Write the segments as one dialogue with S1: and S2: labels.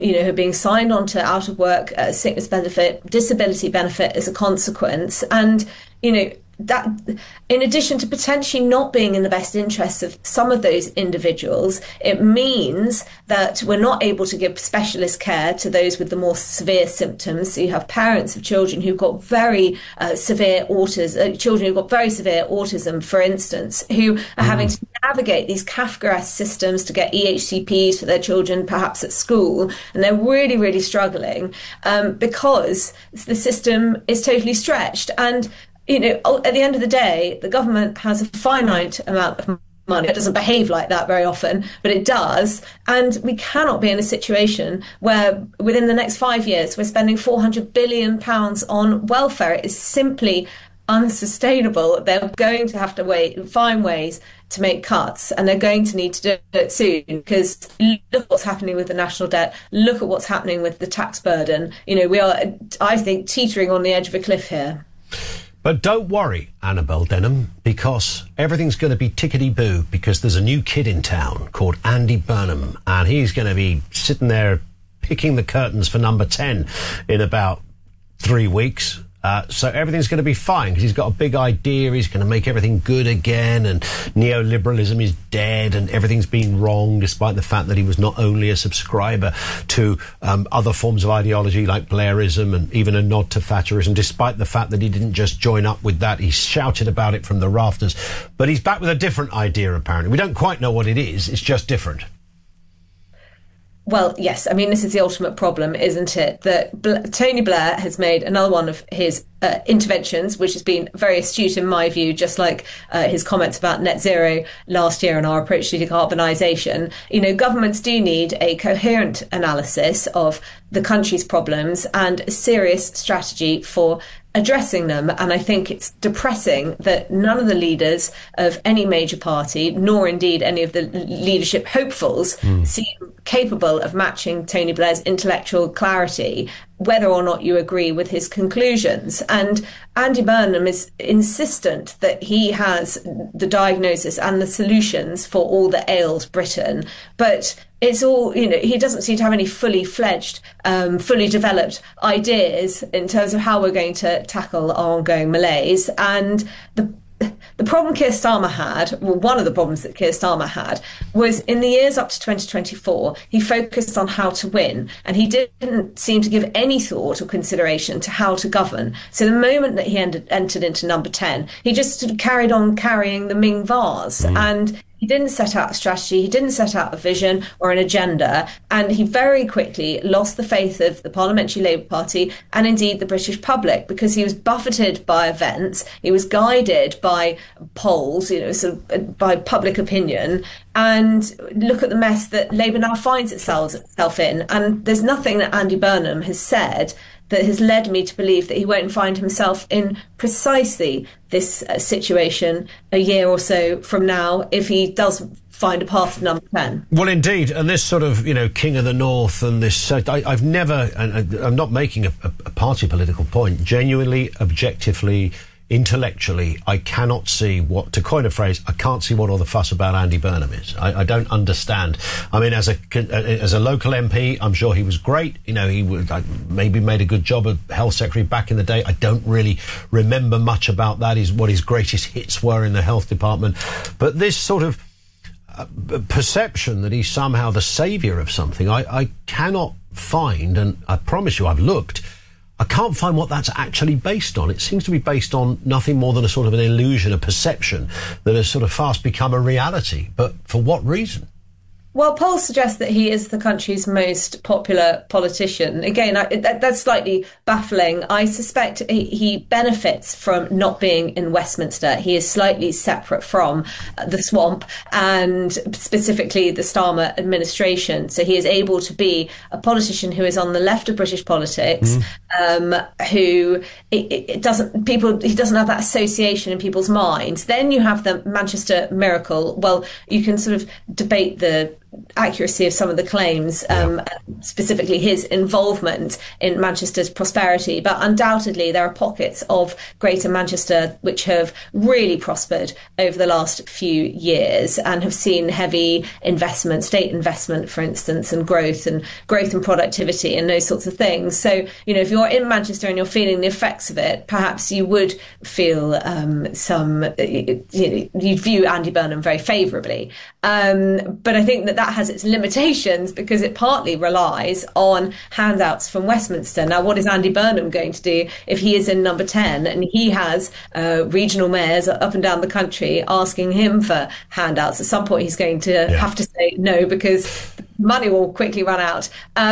S1: who are being signed onto out of work sickness benefit, disability benefit as a consequence. And, that in addition to potentially not being in the best interests of some of those individuals, it means that we're not able to give specialist care to those with the more severe symptoms. So you have parents of children who've got very severe autism, children who've got very severe autism, for instance, who are having to navigate these Kafkaesque systems to get EHCPs for their children, perhaps at school. And they're really, really struggling because the system is totally stretched. And at the end of the day, the government has a finite amount of money. It doesn't behave like that very often, but it does. And we cannot be in a situation where within the next 5 years, we're spending £400 billion on welfare. It is simply unsustainable. They're going to have to find ways to make cuts, and they're going to need to do it soon, because look what's happening with the national debt. Look at what's happening with the tax burden. We are, I think, teetering on the edge of a cliff here.
S2: But don't worry, Annabel Denham, because everything's going to be tickety-boo, because there's a new kid in town called Andy Burnham, and he's going to be sitting there picking the curtains for number 10 in about 3 weeks. So everything's going to be fine, because he's got a big idea. He's going to make everything good again, and neoliberalism is dead, and everything's been wrong, despite the fact that he was not only a subscriber to other forms of ideology like Blairism and even a nod to Thatcherism, despite the fact that he didn't just join up with that. He shouted about it from the rafters. But he's back with a different idea, apparently. We don't quite know what it is. It's just different.
S1: Well, yes. I mean, this is the ultimate problem, isn't it? That Tony Blair has made another one of his interventions, which has been very astute in my view, just like his comments about net zero last year and our approach to decarbonisation. Governments do need a coherent analysis of the country's problems and a serious strategy for addressing them. And I think it's depressing that none of the leaders of any major party, nor indeed any of the leadership hopefuls, seem capable of matching Tony Blair's intellectual clarity, whether or not you agree with his conclusions. And Andy Burnham is insistent that he has the diagnosis and the solutions for all that ails Britain. But it's all, he doesn't seem to have any fully fledged, fully developed ideas in terms of how we're going to tackle our ongoing malaise. And the problem Keir Starmer had, well, one of the problems that Keir Starmer had, was in the years up to 2024, he focused on how to win, and he didn't seem to give any thought or consideration to how to govern. So the moment that he entered into number 10, he just sort of carried on carrying the Ming vase, and he didn't set out a strategy, he didn't set out a vision or an agenda, and he very quickly lost the faith of the Parliamentary Labour Party and indeed the British public, because he was buffeted by events, he was guided by polls, sort of by public opinion. And look at the mess that Labour now finds itself in. And there's nothing that Andy Burnham has said that has led me to believe that he won't find himself in precisely this situation a year or so from now, if he does find a path to number 10.
S2: Well, indeed. And this sort of, King of the North and this, I've never, and I'm not making a party political point, genuinely, objectively, intellectually, I cannot see what, to coin a phrase, I can't see what all the fuss about Andy Burnham is. I don't understand. I mean, as a local MP, I'm sure he was great. He maybe made a good job of health secretary back in the day. I don't really remember much about that. What his greatest hits were in the health department. But this sort of perception that he's somehow the saviour of something, I cannot find, and I promise you I've looked, I can't find what that's actually based on. It seems to be based on nothing more than a sort of an illusion, a perception that has sort of fast become a reality. But for what reason?
S1: Well, polls suggest that he is the country's most popular politician. Again, that's slightly baffling. I suspect he benefits from not being in Westminster. He is slightly separate from the swamp and specifically the Starmer administration. So he is able to be a politician who is on the left of British politics, who he doesn't have that association in people's minds. Then you have the Manchester miracle. Well, you can sort of debate the accuracy of some of the claims, specifically his involvement in Manchester's prosperity. But undoubtedly, there are pockets of Greater Manchester which have really prospered over the last few years and have seen heavy investment, state investment, for instance, and growth and productivity and those sorts of things. So, if you're in Manchester and you're feeling the effects of it, perhaps you would feel you'd view Andy Burnham very favourably. But I think that has its limitations because it partly relies on handouts from Westminster. Now, what is Andy Burnham going to do if he is in number 10 and he has regional mayors up and down the country asking him for handouts? At some point, he's going to have to say no because money will quickly run out.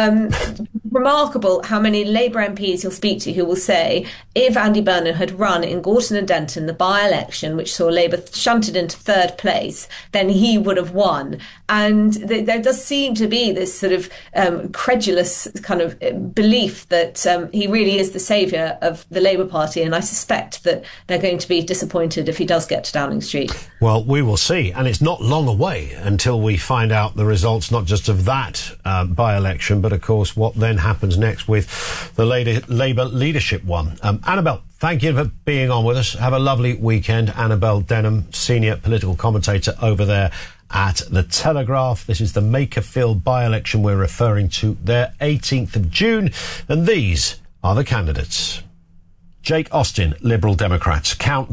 S1: Remarkable how many Labour MPs you'll speak to who will say if Andy Burnham had run in Gorton and Denton, the by-election, which saw Labour shunted into third place, then he would have won. And there does seem to be this sort of credulous kind of belief that he really is the saviour of the Labour Party. And I suspect that they're going to be disappointed if he does get to Downing Street.
S2: Well, we will see. And it's not long away until we find out the results, not just of that by-election, but, of course, what then happens next with the Labour leadership one. Annabelle, thank you for being on with us. Have a lovely weekend. Annabelle Denham, senior political commentator over there at The Telegraph. This is the Makerfield by-election we're referring to there, 18th of June. And these are the candidates. Jake Austin, Liberal Democrats. Count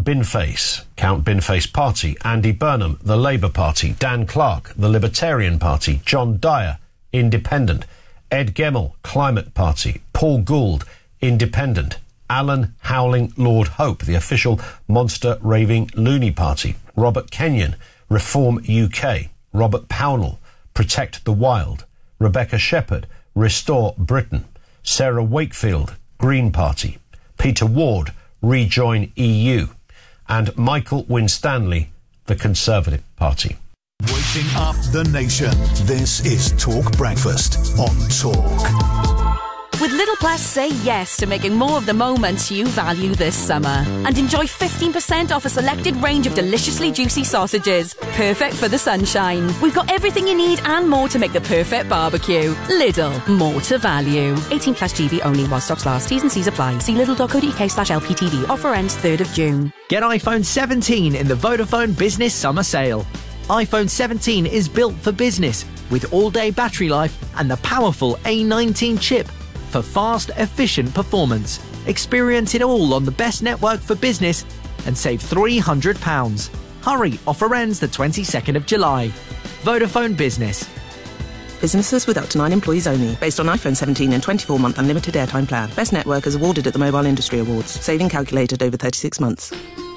S2: Binface Party. Andy Burnham, the Labour Party. Dan Clark, the Libertarian Party. John Dyer, Independent. Ed Gemmell, Climate Party. Paul Gould, Independent. Alan Howling Lord Hope, the official monster raving loony party. Robert Kenyon, Reform UK. Robert Pownall, Protect the Wild. Rebecca Shepherd, Restore Britain. Sarah Wakefield, Green Party. Peter Ward, Rejoin EU. And Michael Winstanley, the Conservative Party.
S3: Waking up the nation. This is Talk Breakfast on Talk.
S4: With Lidl Plus, say yes to making more of the moments you value this summer. And enjoy 15% off a selected range of deliciously juicy sausages. Perfect for the sunshine. We've got everything you need and more to make the perfect barbecue. Lidl, more to value. 18 plus GB only while stocks last. T's and C's apply. See lidl.co.uk/LPTV. Offer ends 3rd of June.
S5: Get iPhone 17 in the Vodafone Business Summer Sale. iPhone 17 is built for business with all-day battery life and the powerful A19 chip for fast, efficient performance. Experience it all on the best network for business and save £300. Hurry, offer ends the 22nd of July. Vodafone Business.
S6: Businesses with up to 9 employees only. Based on iPhone 17 and 24-month unlimited airtime plan. Best network is awarded at the Mobile Industry Awards. Saving calculated over 36 months.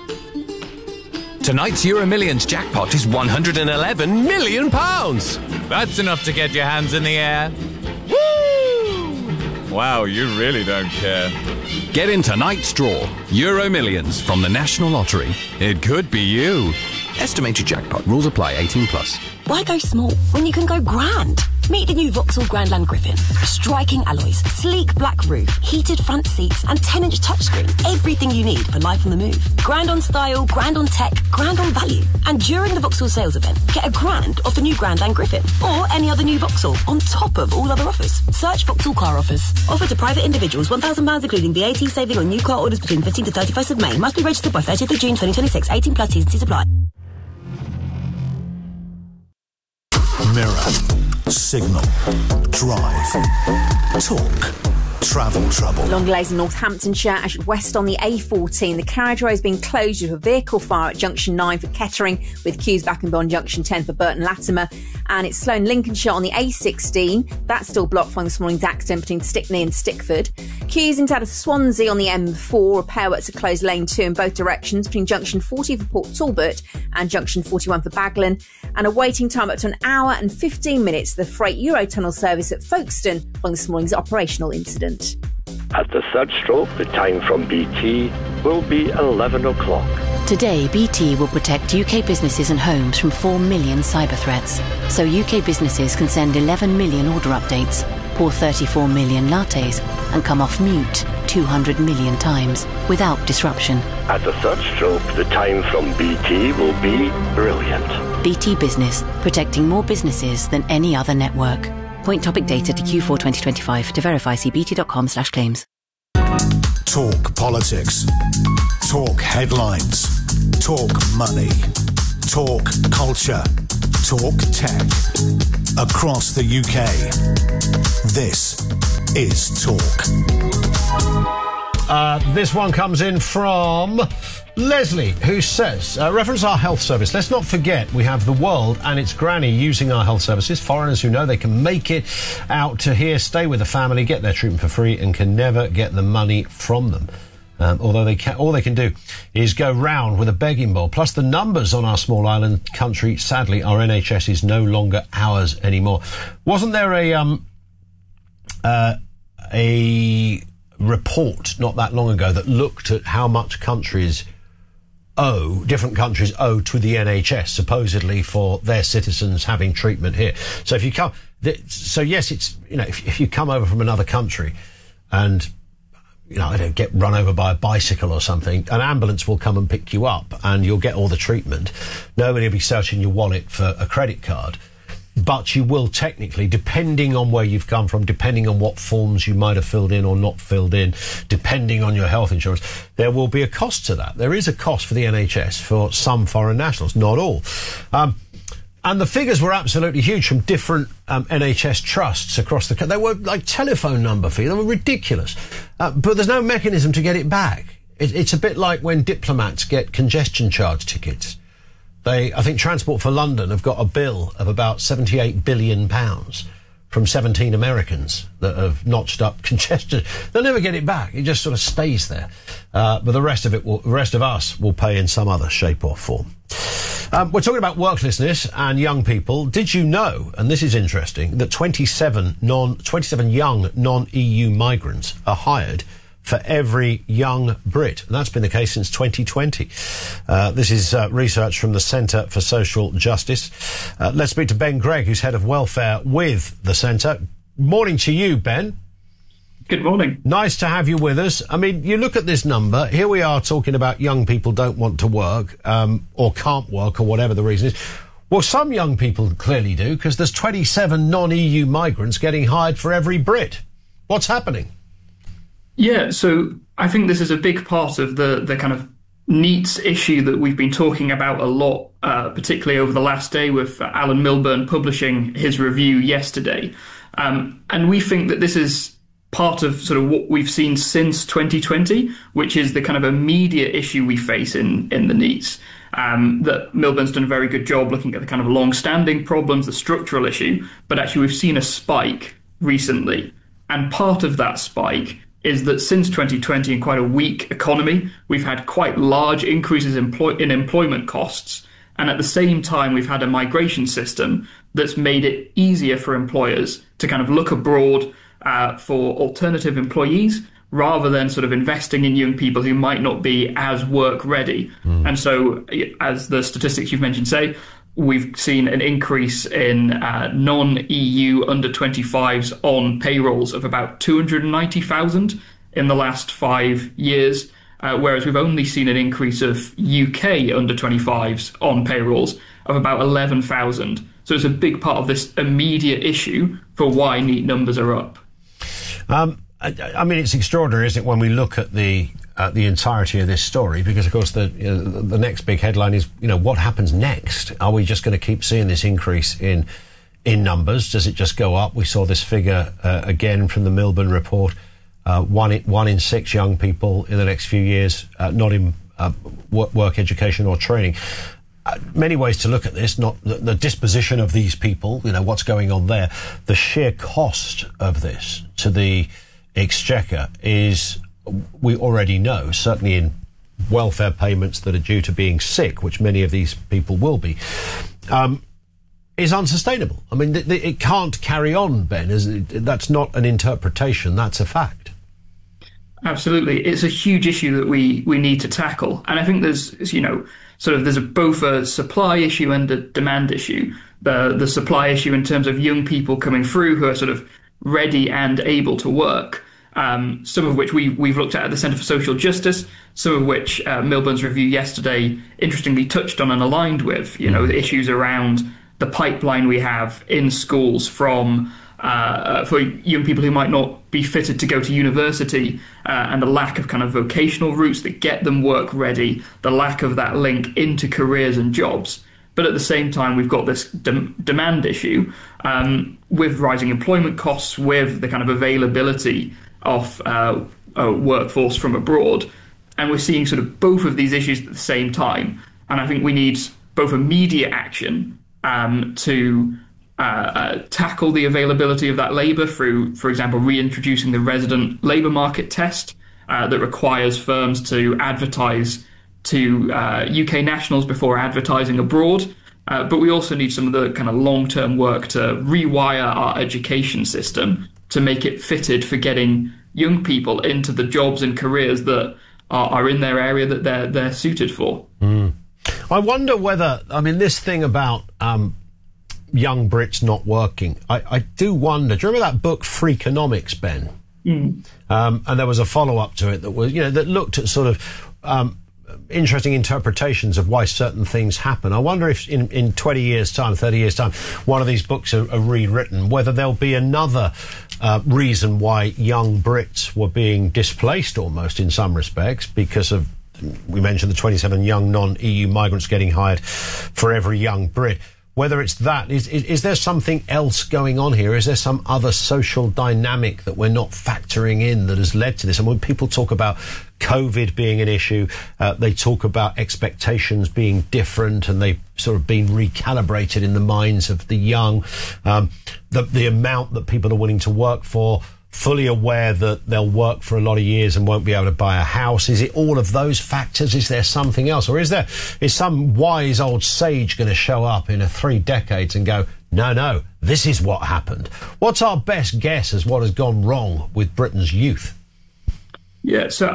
S7: Tonight's Euro Millions jackpot is £111 million.
S8: That's enough to get your hands in the air. Woo! Wow, you really don't care.
S7: Get in tonight's draw. Euro Millions from the National Lottery. It could be you. Estimated jackpot. Rules apply. 18 plus.
S9: Why go small when you can go grand? Meet the new Vauxhall Grandland Griffin. Striking alloys, sleek black roof, heated front seats and 10-inch touchscreen. Everything you need for life on the move. Grand on style, grand on tech, grand on value. And during the Vauxhall sales event, get a grand off the new Grandland Griffin or any other new Vauxhall on top of all other offers. Search Vauxhall Car Offers. Offer to private individuals, £1,000 including VAT saving on new car orders between 15th to 31st of May. Must be registered by 30th of June 2026. 18 plus T's and C's apply.
S3: Mirror, Signal, Drive, Talk, Travel Trouble.
S4: Long delays in Northamptonshire as you west on the A14. The carriageway has been closed due to a vehicle fire at Junction 9 for Kettering, with queues back and beyond Junction 10 for Burton Latimer. And it's slow in Lincolnshire on the A16. That's still blocked following this morning's accident between Stickney and Stickford. Queues into out of Swansea on the M4. Repair works to close lane 2 in both directions between Junction 40 for Port Talbot and Junction 41 for Baglan. And a waiting time up to an hour and 15 minutes for the freight Eurotunnel service at Folkestone following this morning's operational incident.
S10: At the third stroke, the time from BT will be 11 o'clock.
S11: Today, BT will protect UK businesses and homes from 4 million cyber threats, so UK businesses can send 11 million order updates. pour 34 million lattes, and come off mute 200 million times without disruption.
S10: At the third stroke, the time from BT will be brilliant.
S11: BT Business, protecting more businesses than any other network. Point topic data to Q4 2025. To verify, see bt.com/claims.
S3: Talk politics. Talk headlines. Talk money. Talk culture. Talk tech. Across the UK. This is Talk.
S2: This one comes in from Leslie, who says, reference our health service. Let's not forget we have the world and its granny using our health services. Foreigners who know they can make it out to here, stay with the family, get their treatment for free, and can never get the money from them. Although all they can do is go round with a begging bowl. Plus the numbers on our small island country, sadly, our NHS is no longer ours anymore. Wasn't there a report not that long ago that looked at how much different countries owe to the NHS, supposedly for their citizens having treatment here. So if you come, yes, it's, if you come over from another country and, I don't get run over by a bicycle or something, an ambulance will come and pick you up and you'll get all the treatment. Nobody will be searching your wallet for a credit card. But you will technically, depending on where you've come from, depending on what forms you might have filled in or not filled in, depending on your health insurance, there will be a cost to that. There is a cost for the NHS for some foreign nationals, not all. And the figures were absolutely huge from different NHS trusts across the country. They were like telephone number fees. They were ridiculous. But there's no mechanism to get it back. It's a bit like when diplomats get congestion charge tickets. I think Transport for London have got a bill of about £78 billion from 17 Americans that have notched up congestion. They'll never get it back. It just sort of stays there. But the rest of us will pay in some other shape or form. We're talking about worklessness and young people. Did you know, and this is interesting, that 27 young non-EU migrants are hired for every young Brit. And that's been the case since 2020. This is research from the Centre for Social Justice. Let's speak to Ben Gregg, who's head of welfare with the Centre. Morning to you, Ben.
S12: Good morning.
S2: Nice to have you with us. I mean, you look at this number. Here we are talking about young people don't want to work or can't work or whatever the reason is. Well, some young people clearly do, because there's 27 non-EU migrants getting hired for every Brit. What's happening?
S12: Yeah, so I think this is a big part of the kind of NEETs issue that we've been talking about a lot, particularly over the last day with Alan Milburn publishing his review yesterday. And we think that this is part of sort of what we've seen since 2020, which is the kind of immediate issue we face in the NEETs. That Milburn's done a very good job looking at the kind of long-standing problems, the structural issue, but actually we've seen a spike recently. And part of that spike is that since 2020, in quite a weak economy, we've had quite large increases in employment costs. And at the same time, we've had a migration system that's made it easier for employers to kind of look abroad for alternative employees rather than sort of investing in young people who might not be as work ready. And so, as the statistics you've mentioned say, we've seen an increase in non-EU under 25s on payrolls of about 290,000 in the last 5 years, whereas we've only seen an increase of UK under 25s on payrolls of about 11,000. So it's a big part of this immediate issue for why NEET numbers are up.
S2: I mean, it's extraordinary, isn't it, when we look at the entirety of this story, because of course the next big headline is, what happens next? Are we just going to keep seeing this increase in numbers? Does it just go up? We saw this figure again from the Milburn report, 1 in 6 young people in the next few years not in work, education or training. Many ways to look at this, not the disposition of these people, what's going on there. The sheer cost of this to the Exchequer is, we already know, certainly in welfare payments that are due to being sick, which many of these people will be, is unsustainable. I mean, it can't carry on, Ben. That's not an interpretation, that's a fact.
S12: Absolutely. It's a huge issue that we need to tackle. And I think there's, there's both a supply issue and a demand issue. The supply issue in terms of young people coming through who are sort of ready and able to work. Some of which we've looked at the Centre for Social Justice, some of which Milburn's review yesterday interestingly touched on and aligned with, the issues around the pipeline we have in schools from for young people who might not be fitted to go to university, and the lack of kind of vocational routes that get them work ready, the lack of that link into careers and jobs. But at the same time, we've got this demand issue with rising employment costs, with the kind of availability of workforce from abroad. And we're seeing sort of both of these issues at the same time. And I think we need both immediate action to tackle the availability of that labour through, for example, reintroducing the resident labour market test that requires firms to advertise to UK nationals before advertising abroad. But we also need some of the kind of long-term work to rewire our education system to make it fitted for getting young people into the jobs and careers that are in their area that they're suited for.
S2: I wonder whether, this thing about young Brits not working, I do wonder. Do you remember that book Freakonomics, Ben? And there was a follow-up to it that was, that looked at sort of interesting interpretations of why certain things happen. I wonder if in 20 years' time, 30 years' time, one of these books are rewritten, whether there'll be another reason why young Brits were being displaced almost in some respects because of, we mentioned the 27 young non-EU migrants getting hired for every young Brit. Whether it's that, is there something else going on here? Is there some other social dynamic that we're not factoring in that has led to this? And when people talk about COVID being an issue, they talk about expectations being different and they've sort of been recalibrated in the minds of the young. The amount that people are willing to work for, fully aware that they'll work for a lot of years and won't be able to buy a house. Is it all of those factors? Is there something else? Or is some wise old sage going to show up in 3 decades and go, no, this is what happened? What's our best guess as what has gone wrong with Britain's youth?
S12: Yeah, so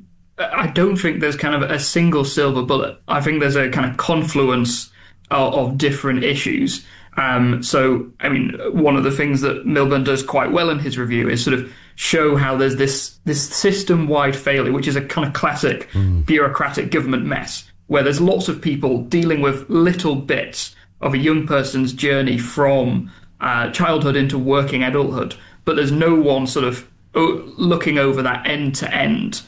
S12: I don't think there's kind of a single silver bullet. I think there's a kind of confluence of different issues. One of the things that Milburn does quite well in his review is sort of show how there's this system-wide failure, which is a kind of classic bureaucratic government mess, where there's lots of people dealing with little bits of a young person's journey from childhood into working adulthood, but there's no one sort of looking over that end-to-end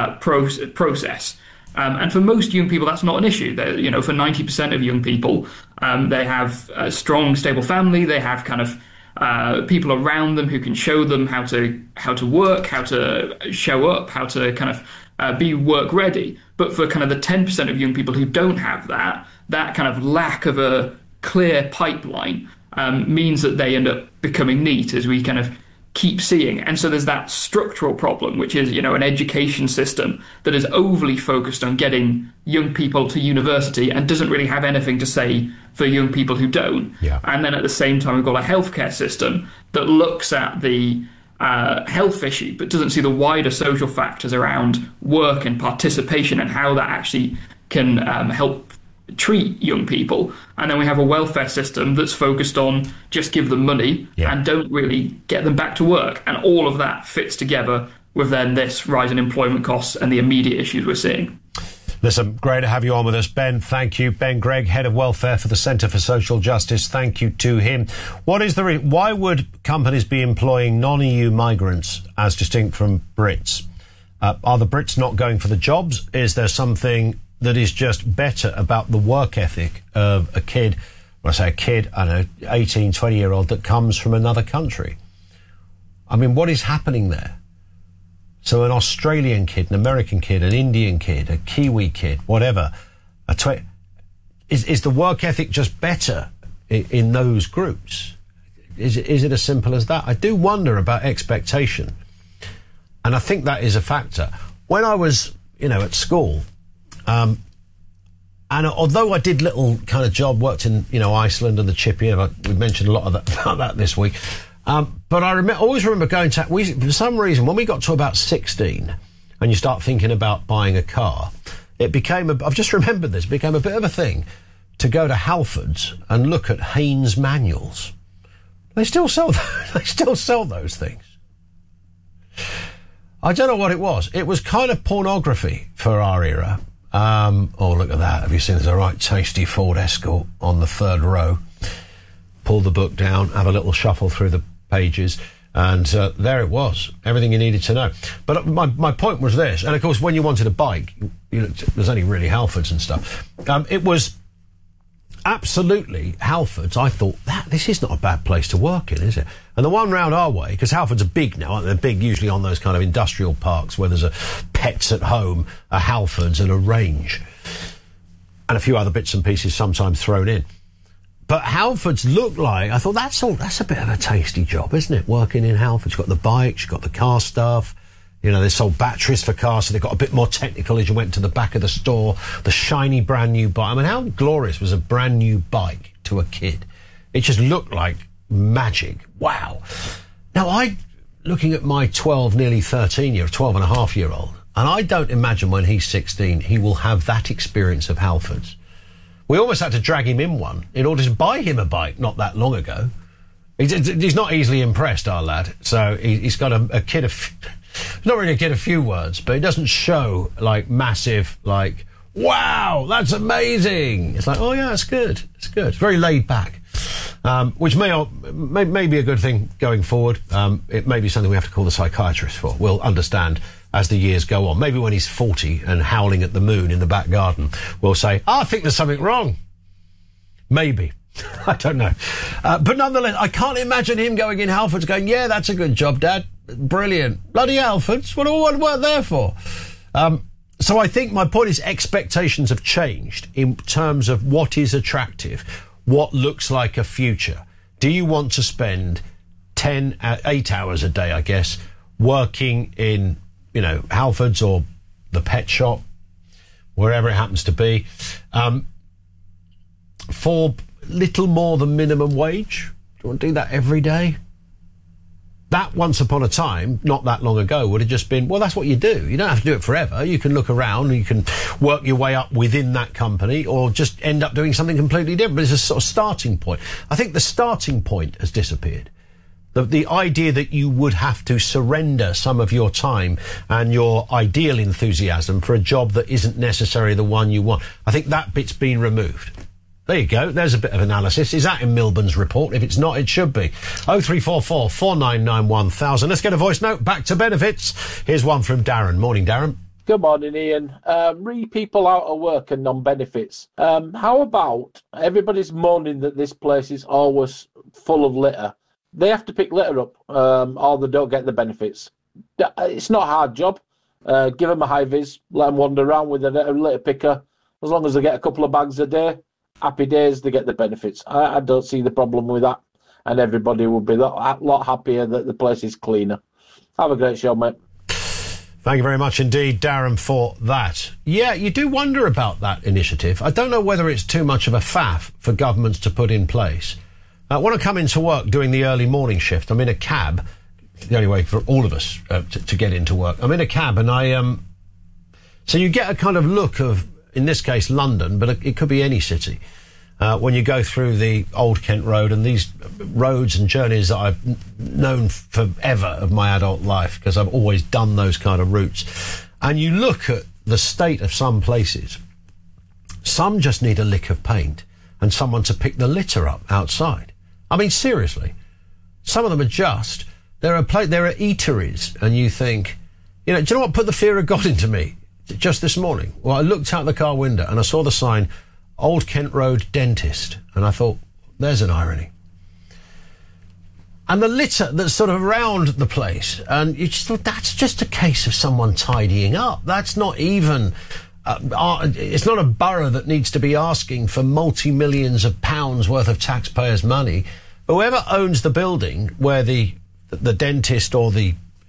S12: process. And for most young people, that's not an issue. For 90% of young people, they have a strong, stable family. They have kind of people around them who can show them how to work, how to show up, how to kind of be work ready. But for kind of the 10% of young people who don't have that kind of lack of a clear pipeline means that they end up becoming neat, as we kind of keep seeing. And so there's that structural problem, which is, an education system that is overly focused on getting young people to university and doesn't really have anything to say for young people who don't. Yeah. And then at the same time, we've got a healthcare system that looks at the health issue, but doesn't see the wider social factors around work and participation and how that actually can help treat young people. And then we have a welfare system that's focused on just give them money and don't really get them back to work. And all of that fits together with then this rise in employment costs and the immediate issues we're seeing.
S2: Listen, great to have you on with us, Ben. Thank you. Ben Gregg, Head of Welfare for the Centre for Social Justice. Thank you to him. What is why would companies be employing non-EU migrants as distinct from Brits? Are the Brits not going for the jobs? Is there something that is just better about the work ethic of a kid, when I say a kid, 18, 20-year-old that comes from another country? What is happening there? So an Australian kid, an American kid, an Indian kid, a Kiwi kid, whatever, is the work ethic just better in those groups? Is it as simple as that? I do wonder about expectation. And I think that is a factor. When I was, at school, and although I did little kind of job, worked in, Iceland and the Chippy, we've mentioned a lot about that this week. But I always remember going to, for some reason, when we got to about 16 and you start thinking about buying a car, it became, I've just remembered this, it became a bit of a thing to go to Halfords and look at Haynes manuals. They still sell those things. I don't know what it was. It was kind of pornography for our era. Oh, look at that. Have you seen there's a right tasty Ford Escort on the third row? Pull the book down, have a little shuffle through the pages, and there it was. Everything you needed to know. But my point was this, and of course when you wanted a bike, there's only really Halfords and stuff. It was absolutely Halfords. I thought, this is not a bad place to work in, is it? And the one round our way, because Halfords are big now, aren't they? They're big usually on those kind of industrial parks where there's a Pets at Home, a Halfords and a Range. And a few other bits and pieces sometimes thrown in. But Halfords looked like, I thought, that's a bit of a tasty job, isn't it? Working in Halfords. You've got the bikes, you've got the car stuff. You know, they sold batteries for cars, so they got a bit more technical as you went to the back of the store. The shiny brand new bike. I mean, how glorious was a brand new bike to a kid? It just looked like magic. Wow. Now, looking at my 12 and a half year old, and I don't imagine when he's 16 he will have that experience of Halfords. We almost had to drag him in one in order to buy him a bike not that long ago. He's not easily impressed, our lad. So he's got a kid of... Not really a kid of few words, but it doesn't show, like, massive, like, wow, that's amazing. It's like, oh, yeah, it's good. It's good. It's very laid back, which may be a good thing going forward. It may be something we have to call the psychiatrist for. We'll understand as the years go on. Maybe when he's 40 and howling at the moon in the back garden, we'll say, I think there's something wrong. Maybe. I don't know. But nonetheless, I can't imagine him going in Halfords going, yeah, that's a good job, Dad. Brilliant. Bloody Halfords. What do I work there for? So I think my point is expectations have changed in terms of what is attractive, what looks like a future. Do you want to spend 8 hours a day, I guess, working in, Halfords or the pet shop, wherever it happens to be, for little more than minimum wage? Do you want to do that every day? That once upon a time, not that long ago, would have just been, well, that's what you do. You don't have to do it forever. You can look around and you can work your way up within that company or just end up doing something completely different. But it's a sort of starting point. I think the starting point has disappeared. The idea that you would have to surrender some of your time and your ideal enthusiasm for a job that isn't necessarily the one you want. I think that bit's been removed. There you go. There's a bit of analysis. Is that in Milburn's report? If it's not, it should be. 0344 499 1000. Let's get a voice note. Back to benefits. Here's one from Darren. Morning, Darren.
S13: Good morning, Ian. People out of work and non-benefits. How about everybody's moaning that this place is always full of litter? They have to pick litter up or they don't get the benefits. It's not a hard job. Give them a high-vis, let them wander around with a litter picker. As long as they get a couple of bags a day, happy days, they get the benefits. I don't see the problem with that. And everybody will be a lot happier that the place is cleaner. Have a great show, mate.
S2: Thank you very much indeed, Darren, for that. Yeah, you do wonder about that initiative. I don't know whether it's too much of a faff for governments to put in place. When I come into work doing the early morning shift, I'm in a cab. The only way for all of us to get into work. I'm in a cab and so you get a kind of look of, in this case, London, but it could be any city. When you go through the Old Kent Road and these roads and journeys that I've known forever of my adult life, because I've always done those kind of routes, and you look at the state of some places, some just need a lick of paint and someone to pick the litter up outside. I mean, seriously, some of them are just, there are eateries, and you think, do you know what put the fear of God into me just this morning? Well, I looked out the car window and I saw the sign, Old Kent Road Dentist, and I thought, there's an irony. And the litter that's sort of around the place, and you just thought, that's just a case of someone tidying up. That's not even, it's not a borough that needs to be asking for multi-millions of pounds worth of taxpayers' money. Whoever owns the building where the dentist or the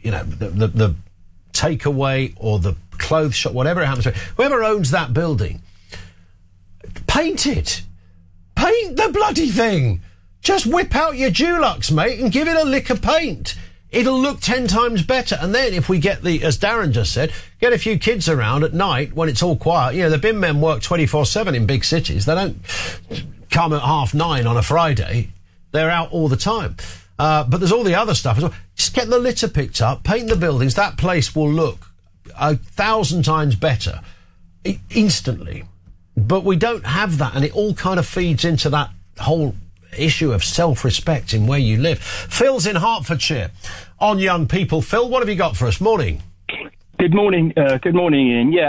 S2: takeaway or the clothes shop, whatever it happens to be, whoever owns that building, paint it. Paint the bloody thing. Just whip out your Dulux, mate, and give it a lick of paint. It'll look 10 times better. And then if we get as Darren just said, get a few kids around at night when it's all quiet. The bin men work 24/7 in big cities. They don't come at 9:30 on a Friday. They're out all the time. But there's all the other stuff as well. Just get the litter picked up, paint the buildings. That place will look 1,000 times better instantly. But we don't have that, and it all kind of feeds into that whole issue of self-respect in where you live. Phil's in Hertfordshire on young people. Phil, what have you got for us? Morning.
S14: Good morning, Ian. Yeah,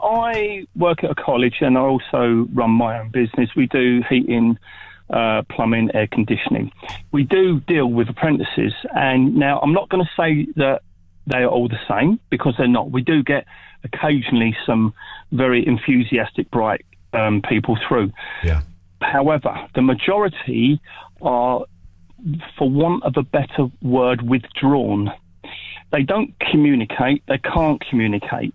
S14: I work at a college and I also run my own business. We do heating, plumbing, air conditioning. We do deal with apprentices, and now I'm not going to say that they are all the same, because they're not. We do get occasionally some very enthusiastic, bright people through.
S2: Yeah.
S14: However, the majority are, for want of a better word, withdrawn. They don't communicate. They can't communicate.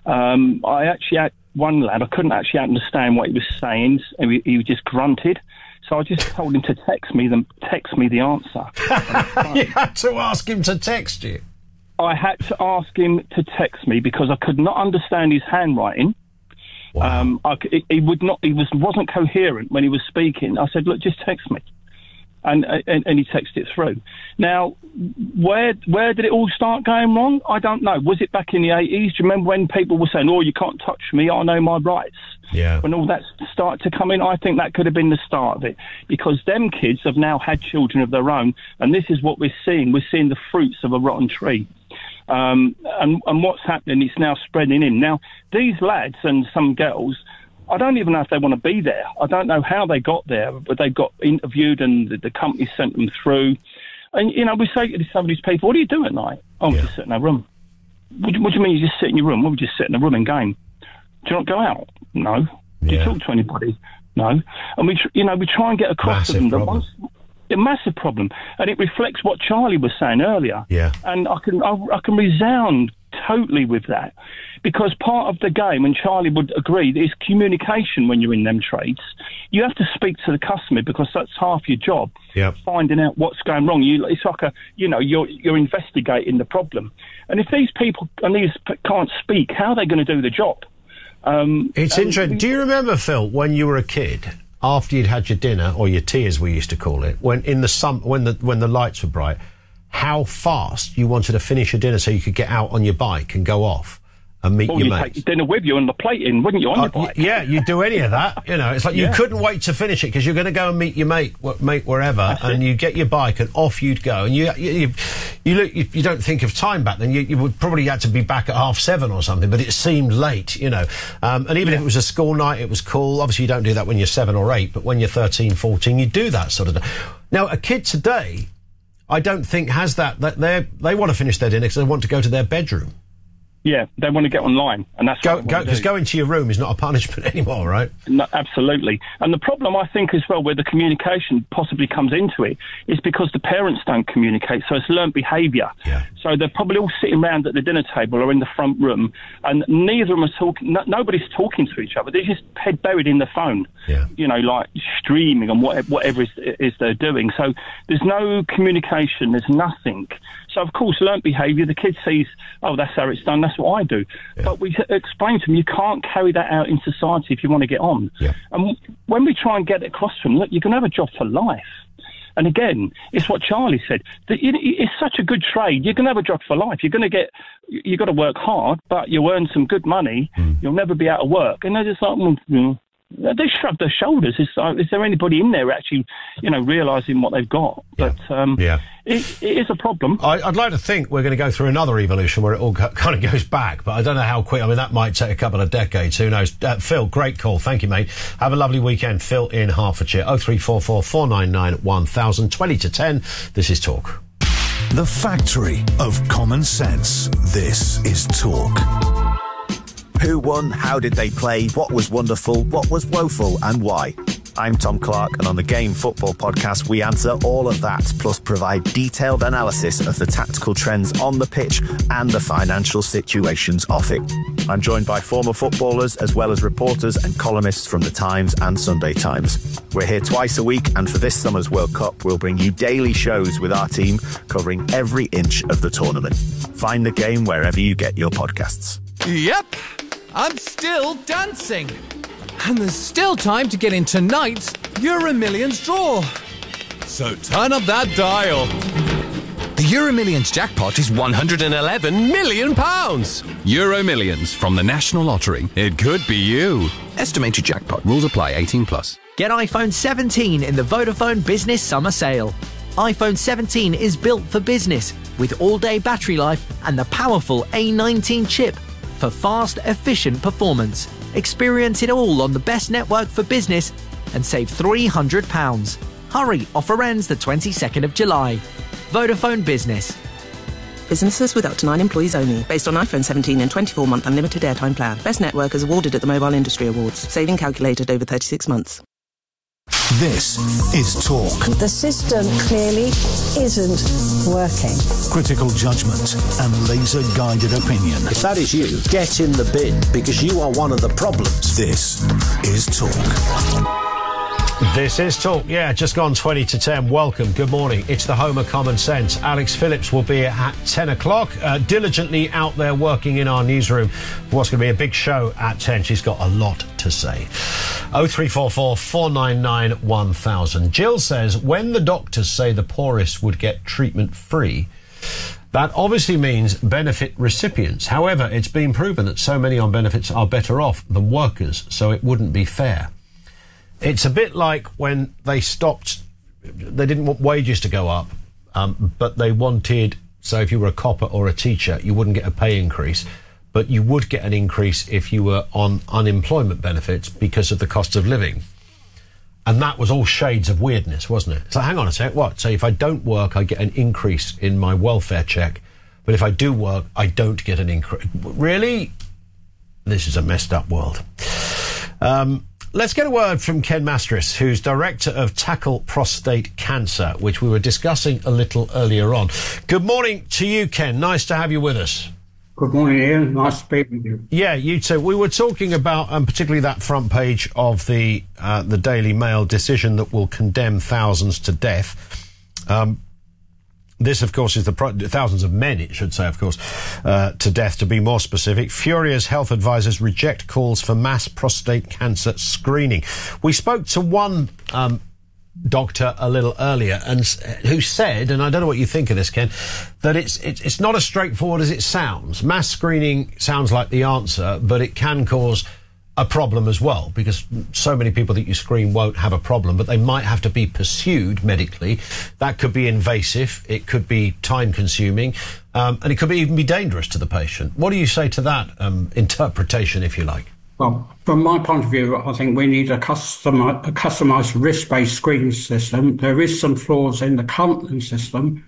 S14: I actually had one lad, I couldn't actually understand what he was saying. He just grunted. So I just told him to text me the answer.
S2: You had to ask him to text you?
S14: I had to ask him to text me because I could not understand his handwriting.
S2: Wow.
S14: He wasn't coherent when he was speaking. I said, look, just text me. And he texted it through. Now, where did it all start going wrong? I don't know. Was it back in the 80s? Do you remember when people were saying, oh, you can't touch me, I know my rights?
S2: Yeah.
S14: When all that started to come in, I think that could have been the start of it. Because them kids have now had children of their own, and this is what we're seeing. We're seeing the fruits of a rotten tree. And what's happening, it's now spreading in. Now, these lads and some girls, I don't even know if they want to be there. I don't know how they got there, but they got interviewed and the company sent them through. And, you know, we say to some of these people, what do you do at night? Oh, we just sit in our room. What do you mean you just sit in your room? Well, we just sit in a room and game. Do you not go out? No. Do you talk to anybody? No. And we try and get across to them that a massive problem. And it reflects what Charlie was saying earlier.
S2: Yeah.
S14: And I can resound totally with that, because part of the game, and Charlie would agree, is communication when you're in them trades. You have to speak to the customer because that's half your job.
S2: Yep. Finding
S14: out what's going wrong. It's like you're investigating the problem. And if these people can't speak, how are they going to do the job?
S2: It's interesting. Do you remember, Phil, when you were a kid, after you'd had your dinner, or your tea as we used to call it, when in the when the lights were bright, how fast you wanted to finish your dinner so you could get out on your bike and go off and meet your mates?
S14: Take your dinner with you and the plate in, wouldn't you, on your bike?
S2: Yeah, you'd do any of that. You know, it's like you couldn't wait to finish it because you're going to go and meet your mate wherever, and you get your bike and off you'd go. And you don't think of time back then. You would probably had to be back at 7:30 or something, but it seemed late, you know. And even if it was a school night, it was cool. Obviously, you don't do that when you're 7 or 8, but when you're 13, 14, you do that sort of stuff. Now, a kid today, I don't think has that they want to finish their dinner because they want to go to their bedroom.
S14: Yeah, they want to get online, and that's
S2: because going to your room is not a punishment anymore, right?
S14: No, absolutely. And the problem, I think, as well, where the communication possibly comes into it, is because the parents don't communicate, so it's learnt behaviour.
S2: Yeah.
S14: So they're probably all sitting around at the dinner table or in the front room, and neither of them are talking. Nobody's talking to each other. They're just head buried in the phone.
S2: Yeah.
S14: You know, like streaming and whatever it is they're doing. So there's no communication. There's nothing. So, of course, learnt behaviour, the kid sees, oh, that's how it's done, that's what I do. Yeah. But we explain to them, you can't carry that out in society if you want to get on.
S2: Yeah.
S14: And when we try and get it across to them, look, you can have a job for life. And again, it's what Charlie said. It's such a good trade. You can have a job for life. You've got to work hard, but you earn some good money. You'll never be out of work. And they're just like, they shrug their shoulders. It's like, is there anybody in there actually, realising what they've got? But it is a problem.
S2: I'd like to think we're going to go through another evolution where it all kind of goes back, but I don't know how quick. I mean, that might take a couple of decades. Who knows? Phil, great call. Thank you, mate. Have a lovely weekend. Phil in Hertfordshire. 0344 499 1000. 20 to 10. This is Talk.
S3: The factory of common sense. This is Talk.
S15: Who won? How did they play? What was wonderful? What was woeful? And why? I'm Tom Clark, and on the Game Football Podcast, we answer all of that, plus provide detailed analysis of the tactical trends on the pitch and the financial situations off it. I'm joined by former footballers, as well as reporters and columnists from The Times and Sunday Times. We're here twice a week, and for this summer's World Cup, we'll bring you daily shows with our team covering every inch of the tournament. Find the game wherever you get your podcasts.
S5: Yep, I'm still dancing. And there's still time to get in tonight's Euro Millions draw.
S8: So turn up that dial.
S7: The Euro Millions jackpot is £111 million. Euro Millions from the National Lottery. It could be you. Estimated jackpot. Rules apply. 18+.
S5: Get iPhone 17 in the Vodafone Business Summer Sale. iPhone 17 is built for business with all-day battery life and the powerful A19 chip for fast, efficient performance. Experience it all on the best network for business and save £300. Hurry, offer ends the 22nd of July. Vodafone Business.
S6: Businesses with up to 9 employees only. Based on iPhone 17 and 24-month unlimited airtime plan. Best network is awarded at the Mobile Industry Awards. Saving calculated over 36 months.
S3: This is Talk.
S16: The system clearly isn't working.
S3: Critical judgment and laser-guided opinion.
S17: If that is you, get in the bin, because you are one of the problems.
S3: This is Talk.
S2: This is Talk. Yeah, just gone 20 to 10. Welcome. Good morning. It's the home of common sense. Alex Phillips will be at 10 o'clock, diligently out there working in our newsroom for what's going to be a big show at 10. She's got a lot to say. 0344 499 1000. Jill says, when the doctors say the poorest would get treatment free, that obviously means benefit recipients. However, it's been proven that so many on benefits are better off than workers, so it wouldn't be fair. It's a bit like when they didn't want wages to go up, but they wanted, so if you were a copper or a teacher, you wouldn't get a pay increase, but you would get an increase if you were on unemployment benefits because of the cost of living. And that was all shades of weirdness, wasn't it? So hang on a sec, what? So if I don't work, I get an increase in my welfare check, but if I do work, I don't get an increase. Really? This is a messed up world. Let's get a word from Ken Mastris, who's Director of Tackle Prostate Cancer, which we were discussing a little earlier on. Good morning to you, Ken. Nice to have you with us.
S18: Good morning, Ian. Nice to speak with you.
S2: Yeah, you too. We were talking about, particularly that front page of the Daily Mail decision that will condemn thousands to death. This, of course, is thousands of men, it should say, of course, to death, to be more specific. Furia's health advisors reject calls for mass prostate cancer screening. We spoke to one doctor a little earlier and who said, and I don't know what you think of this, Ken, that it's not as straightforward as it sounds. Mass screening sounds like the answer, but it can cause a problem as well, because so many people that you screen won't have a problem, but they might have to be pursued medically. That could be invasive, it could be time consuming, and it could even be dangerous to the patient. What do you say to that interpretation, if you like?
S18: Well, from my point of view, I think we need a customised risk-based screening system. There is some flaws in the current system,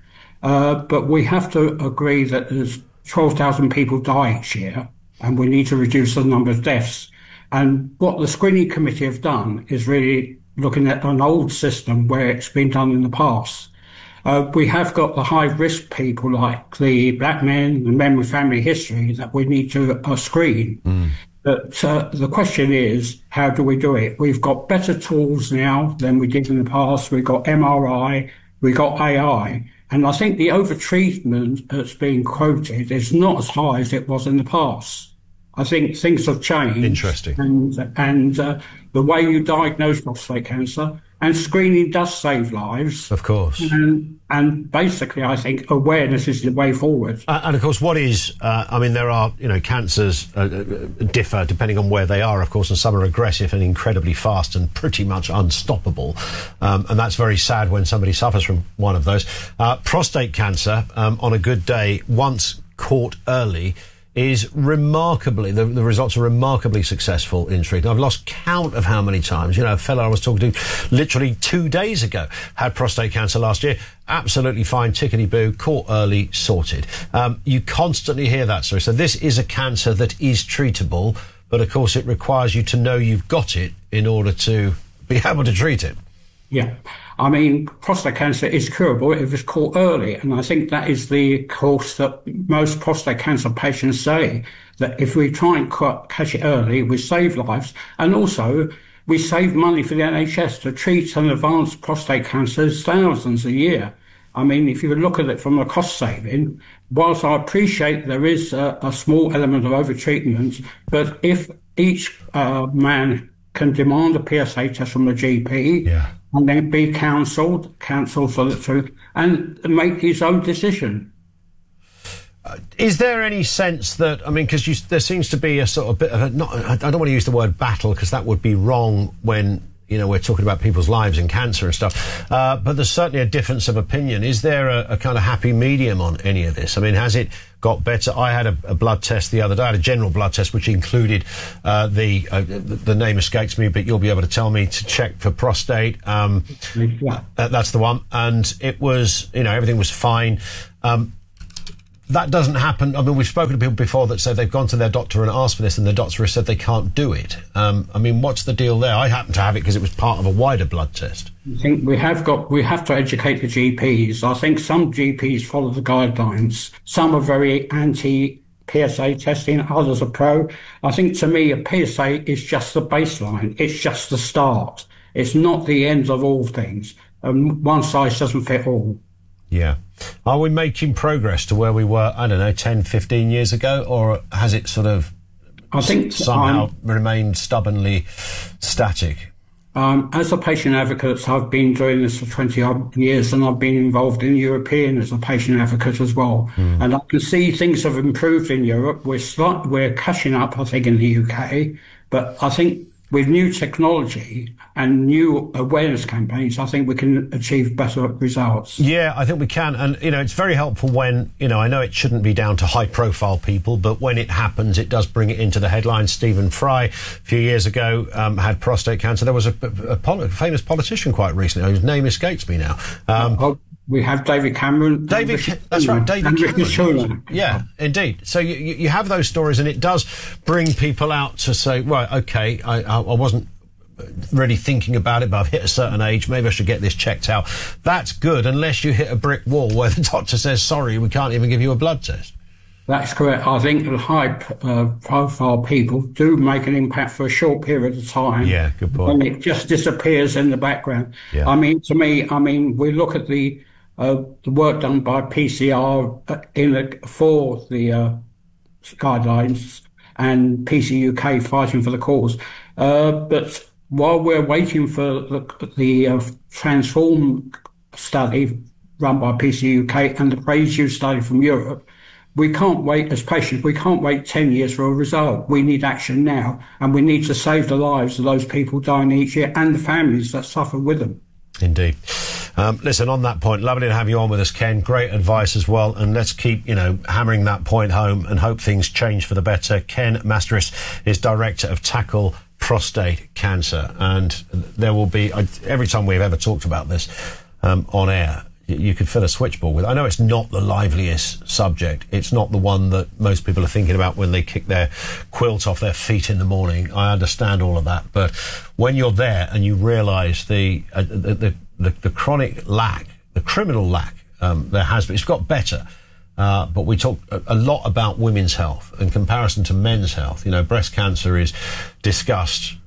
S18: but we have to agree that there's 12,000 people die each year, and we need to reduce the number of deaths. And what the screening committee have done is really looking at an old system where it's been done in the past. We have got the high-risk people like the black men, the men with family history that we need to screen. But the question is, how do we do it? We've got better tools now than we did in the past. We've got MRI, we've got AI. And I think the over-treatment that's being quoted is not as high as it was in the past. I think things have changed.
S2: Interesting.
S18: And the way you diagnose prostate cancer, and screening does save lives.
S2: Of course.
S18: And basically, I think awareness is the way forward.
S2: And of course, what is, there are, cancers differ depending on where they are, of course, and some are aggressive and incredibly fast and pretty much unstoppable. And that's very sad when somebody suffers from one of those. Prostate cancer, on a good day, once caught early, is remarkably, the results are remarkably successful in treatment. I've lost count of how many times. A fellow I was talking to literally 2 days ago had prostate cancer last year. Absolutely fine, tickety-boo, caught early, sorted. You constantly hear that story. So this is a cancer that is treatable, but of course it requires you to know you've got it in order to be able to treat it.
S18: Yeah. Prostate cancer is curable if it's caught early. And I think that is the course that most prostate cancer patients say, that if we try and catch it early, we save lives. And also, we save money for the NHS. To treat and advance prostate cancer is thousands a year. If you look at it from a cost saving, whilst I appreciate there is a small element of over-treatment, but if each man can demand a PSA test from the GP and then be counselled for the truth, and make his own decision.
S2: Is there any sense that, I mean, because there seems to be a sort of bit of I don't want to use the word battle because that would be wrong when, you know, we're talking about people's lives and cancer and stuff, but there's certainly a difference of opinion. Is there a kind of happy medium on any of this? I mean, has it got better? I had a blood test the other day. I had a general blood test which included the name escapes me, but you'll be able to tell me, to check for prostate. That's the one. And it was, you know, everything was fine. That doesn't happen. I mean, we've spoken to people before that said they've gone to their doctor and asked for this, and the doctor has said they can't do it. I mean, what's the deal there? I happen to have it because it was part of a wider blood test.
S18: I think we have to educate the GPs. I think some GPs follow the guidelines. Some are very anti-PSA testing, others are pro. I think, to me, a PSA is just the baseline. It's just the start. It's not the end of all things. One size doesn't fit all.
S2: Yeah. Are we making progress to where we were, I don't know, 10, 15 years ago, or has it sort of somehow remained stubbornly static?
S18: As a patient advocate, I've been doing this for 20-odd years, and I've been involved in European as a patient advocate as well. And I can see things have improved in Europe. We're catching up, I think, in the UK. But I think with new technology and new awareness campaigns, I think we can achieve better results.
S2: Yeah, I think we can. And, you know, it's very helpful when, you know, I know it shouldn't be down to high-profile people, but when it happens, it does bring it into the headlines. Stephen Fry, a few years ago, had prostate cancer. There was a famous politician quite recently, whose name escapes me now.
S18: We have David Cameron.
S2: That's right, David Cameron. Yeah, indeed. So you have those stories, and it does bring people out to say, right, okay, I wasn't really thinking about it, but I've hit a certain age, maybe I should get this checked out. That's good, unless you hit a brick wall where the doctor says, sorry, we can't even give you a blood test.
S18: That's correct. I think the high-profile people do make an impact for a short period of time.
S2: Yeah, good point.
S18: And it just disappears in the background.
S2: Yeah.
S18: I mean, to me, we look at the work done by PCR for the guidelines and PC UK fighting for the cause. But while we're waiting for the Transform study run by PC UK and the Praise You study from Europe, we can't wait as patients. We can't wait 10 years for a result. We need action now, and we need to save the lives of those people dying each year and the families that suffer with them.
S2: Indeed. Listen, on that point, lovely to have you on with us, Ken. Great advice as well, and let's keep, hammering that point home and hope things change for the better. Ken Masteris is Director of Tackle Prostate Cancer, and there will be, every time we've ever talked about this on air, you could fill a switchboard with. I know it's not the liveliest subject. It's not the one that most people are thinking about when they kick their quilt off their feet in the morning. I understand all of that. But when you're there and you realise the chronic lack, the criminal lack there has been, it's got better. But we talk a lot about women's health in comparison to men's health. Breast cancer is discussed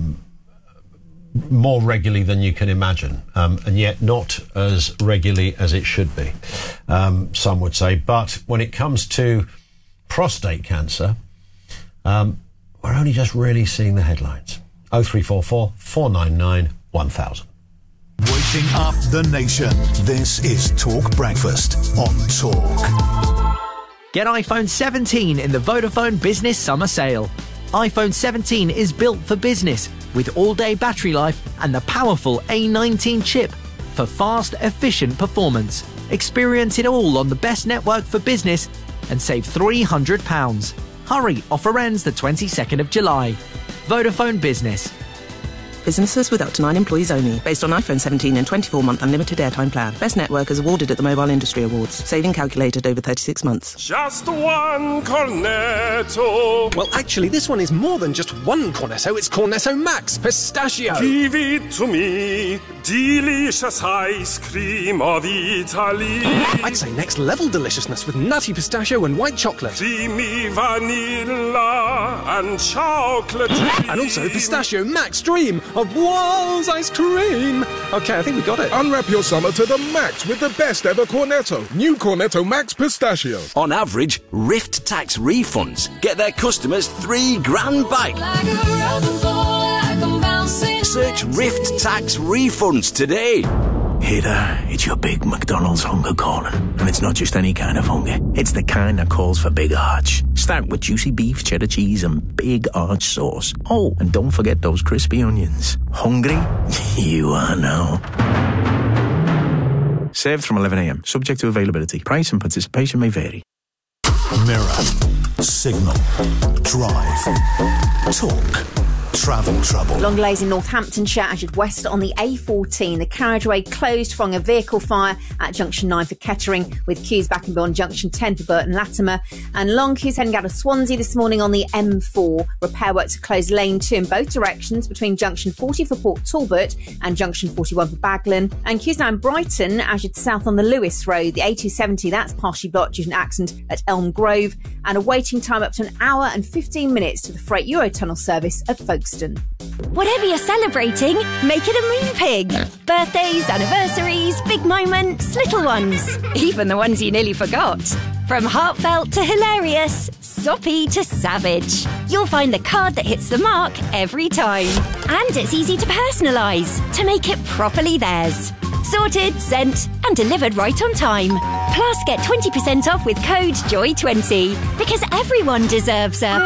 S2: more regularly than you can imagine, and yet not as regularly as it should be, some would say. But when it comes to prostate cancer, we're only just really seeing the headlines. 0344 499 1000.
S3: Waking up the nation. This is Talk Breakfast on Talk.
S5: Get iPhone 17 in the Vodafone Business Summer Sale. iPhone 17 is built for business with all-day battery life and the powerful A19 chip for fast, efficient performance. Experience it all on the best network for business and save £300. Hurry, offer ends the 22nd of July. Vodafone Business.
S6: Businesses with up to 9 employees only. Based on iPhone 17 and 24-month unlimited airtime plan. Best network is awarded at the Mobile Industry Awards. Saving calculated over 36 months.
S19: Just one Cornetto.
S20: Well, actually, this one is more than just one Cornetto. It's Cornetto Max Pistachio.
S19: Give it to me. Delicious ice cream of Italy.
S20: I'd say next level deliciousness with nutty pistachio and white chocolate.
S19: Creamy vanilla and chocolate.
S20: And also Pistachio Max Dream of Walls ice cream. Okay, I think we got it.
S19: Unwrap your summer to the max with the best ever Cornetto. New Cornetto Max Pistachio.
S21: On average, Rift Tax refunds get their customers $3,000 back. Search Rift Tax Refunds today.
S22: Hey there, it's your big McDonald's hunger calling. And it's not just any kind of hunger. It's the kind that calls for big arch. Start with juicy beef, cheddar cheese and big arch sauce. Oh, and don't forget those crispy onions. Hungry? You are now. Served from 11 a.m. Subject to availability. Price and participation may vary.
S3: Mirror, Signal, Drive, Talk. Travel trouble.
S4: Long delays in Northamptonshire as you'd west on the A14. The carriageway closed following a vehicle fire at junction 9 for Kettering, with queues back and beyond junction 10 for Burton Latimer. And long queues heading out of Swansea this morning on the M4. Repair works have closed lane 2 in both directions between junction 40 for Port Talbot and junction 41 for Baglan. And queues now in Brighton as you'd south on the Lewis Road. The A270, that's partially blocked due to an accident at Elm Grove. And a waiting time up to an hour and 15 minutes to the Freight Eurotunnel service at Folkestone.
S23: Whatever you're celebrating, make it a Moon Pig. Birthdays, anniversaries, big moments, little ones. Even the ones you nearly forgot. From heartfelt to hilarious, soppy to savage. You'll find the card that hits the mark every time. And it's easy to personalise, to make it properly theirs. Sorted, sent and delivered right on time. Plus get 20% off with code JOY20. Because everyone deserves a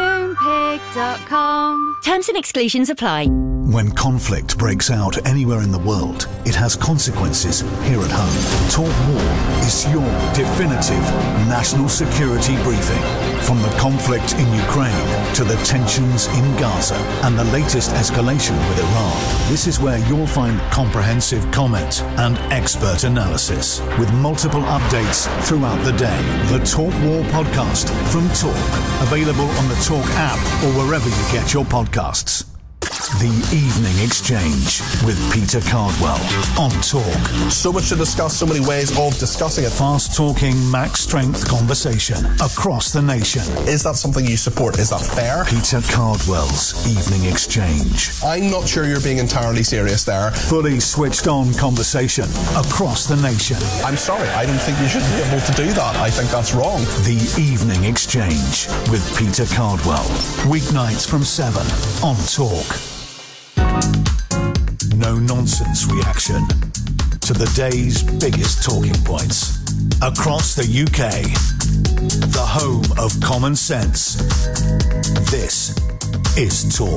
S23: Moonpig.com. Terms and exclusions apply.
S3: When conflict breaks out anywhere in the world, it has consequences here at home. Talk War is your definitive national security briefing. From the conflict in Ukraine to the tensions in Gaza and the latest escalation with Iran, this is where you'll find comprehensive comment and expert analysis with multiple updates throughout the day. The Talk War podcast from Talk, available on the Talk app or wherever you get your podcasts. The Evening Exchange with Peter Cardwell on Talk.
S24: So much to discuss, so many ways of discussing it.
S3: Fast-talking, max-strength conversation across the nation.
S24: Is that something you support? Is that fair?
S3: Peter Cardwell's Evening Exchange.
S24: I'm not sure you're being entirely serious there.
S3: Fully switched-on conversation across the nation.
S24: I'm sorry, I don't think you should be able to do that. I think that's wrong.
S3: The Evening Exchange with Peter Cardwell. Weeknights from 7 on Talk. No-nonsense reaction to the day's biggest talking points. Across the UK, the home of common sense. This is Talk.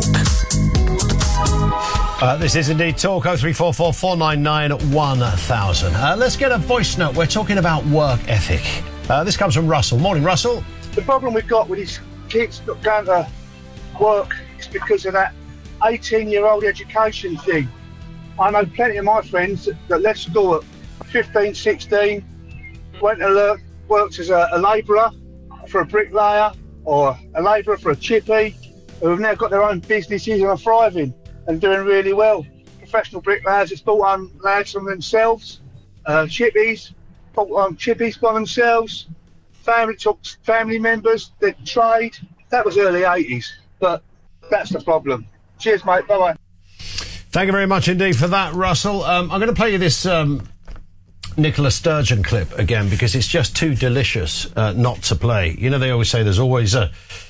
S2: This is indeed Talk. 0344 499 1000. Let's get a voice note. We're talking about work ethic. This comes from Russell. Morning, Russell.
S25: The problem we've got with these kids not going to work is because of that 18-year-old education thing. I know plenty of my friends that left school at 15, 16, went to worked as a labourer for a bricklayer or a labourer for a chippy, who have now got their own businesses and are thriving and doing really well. Professional bricklayers that's bought on lads from themselves, chippies, bought on chippies by themselves, family members, their trade. That was early 80s, but that's the problem. Cheers, mate. Bye-bye.
S2: Thank you very much indeed for that, Russell. I'm going to play you this Nicola Sturgeon clip again because it's just too delicious not to play. You know, they always say there's always a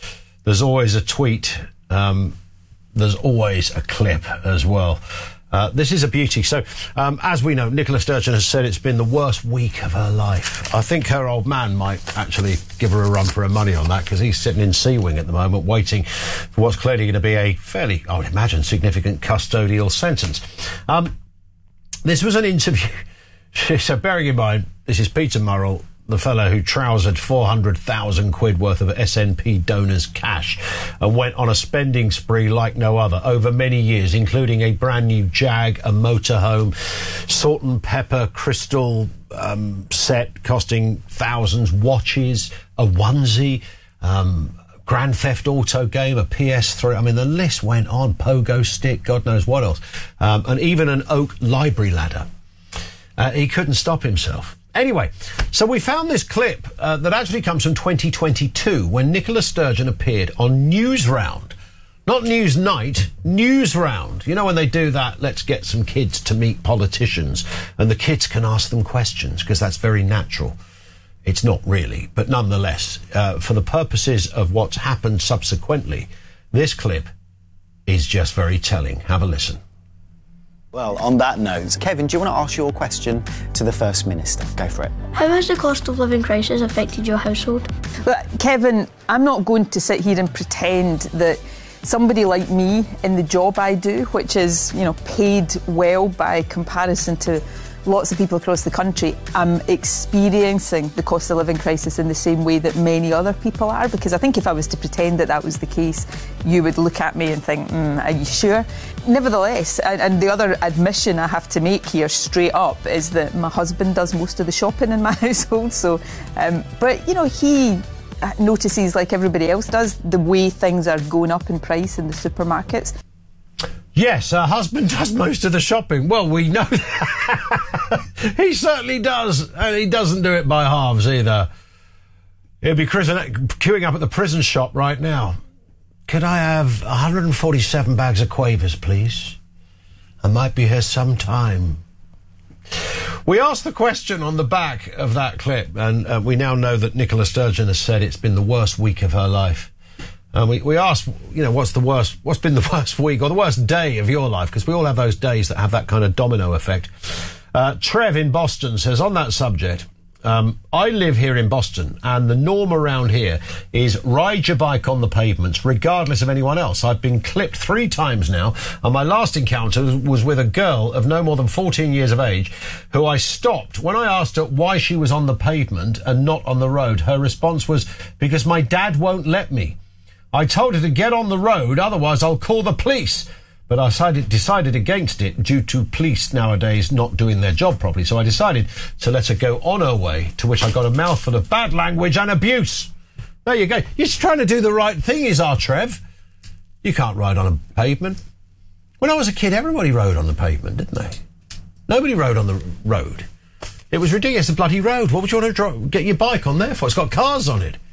S2: tweet, there's always a clip as well. This is a beauty. So, as we know, Nicola Sturgeon has said it's been the worst week of her life. I think her old man might actually give her a run for her money on that because he's sitting in Sea Wing at the moment waiting for what's clearly going to be a fairly, I would imagine, significant custodial sentence. This was an interview. So bearing in mind, this is Peter Murrell, the fellow who trousered 400,000 quid worth of SNP donors' cash and went on a spending spree like no other over many years, including a brand new Jag, a motorhome, salt and pepper crystal set costing thousands, watches, a onesie, Grand Theft Auto game, a PS3. I mean, the list went on. Pogo stick, God knows what else. And even an oak library ladder. He couldn't stop himself. Anyway, so we found this clip that actually comes from 2022 when Nicola Sturgeon appeared on Newsround. Not Newsnight, Newsround. You know when they do that, let's get some kids to meet politicians and the kids can ask them questions because that's very natural. It's not really, but nonetheless, for the purposes of what's happened subsequently, this clip is just very telling. Have a listen.
S1: Well, on that note, Kevin, do you want to ask your question to the First Minister? Go for it.
S9: How has the cost of living crisis affected your household?
S10: But Kevin, I'm not going to sit here and pretend that somebody like me in the job I do, which is, paid well by comparison to lots of people across the country, I'm experiencing the cost of living crisis in the same way that many other people are, because I think if I was to pretend that was the case, you would look at me and think, are you sure? Nevertheless, and the other admission I have to make here straight up is that my husband does most of the shopping in my household, so, but he notices, like everybody else does, the way things are going up in price in the supermarkets.
S2: Yes, her husband does most of the shopping. Well, we know that. He certainly does, and he doesn't do it by halves either. He'll be queuing up at the prison shop right now. Could I have 147 bags of Quavers, please? I might be here some time. We asked the question on the back of that clip, and we now know that Nicola Sturgeon has said it's been the worst week of her life. We asked, what's been the worst week or the worst day of your life? Because we all have those days that have that kind of domino effect. Trev in Boston says, on that subject, I live here in Boston, and the norm around here is ride your bike on the pavements, regardless of anyone else. I've been clipped 3 times now, and my last encounter was with a girl of no more than 14 years of age, who I stopped. When I asked her why she was on the pavement and not on the road, her response was, because my dad won't let me. I told her to get on the road, otherwise I'll call the police. But I decided against it due to police nowadays not doing their job properly. So I decided to let her go on her way, to which I got a mouthful of bad language and abuse. There you go. You're just trying to do the right thing, is our Trev. You can't ride on a pavement. When I was a kid, everybody rode on the pavement, didn't they? Nobody rode on the road. It was ridiculous, the bloody road. What would you want to get your bike on there for? It's got cars on it.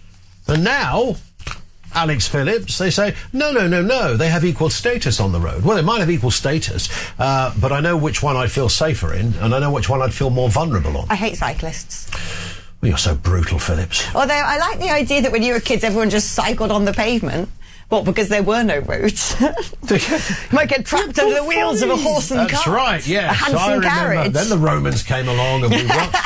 S2: And now, Alex Phillips, they say, no, they have equal status on the road. Well, they might have equal status, but I know which one I'd feel safer in, and I know which one I'd feel more vulnerable on.
S11: I hate cyclists.
S2: Well, you're so brutal, Phillips.
S11: Although I like the idea that when you were kids, everyone just cycled on the pavement. Well, because there were no roads. You might get trapped under the wheels of a horse and cart.
S2: That's right, yeah.
S11: A handsome carriage.
S2: Then the Romans came along and